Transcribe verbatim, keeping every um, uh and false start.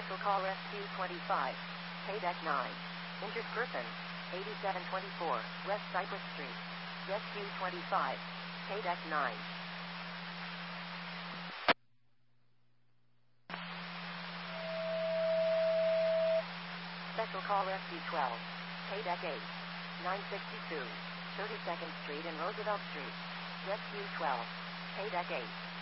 Special Call Rescue twenty-five. Paydeck nine. Injured person. eighty-seven twenty-four, West Cypress Street. Rescue twenty-five. Paydeck nine. Special Call Rescue twelve. Paydeck eight. nine sixty-two, thirty-second Street and Roosevelt Street. Rescue twelve. Paydeck eight.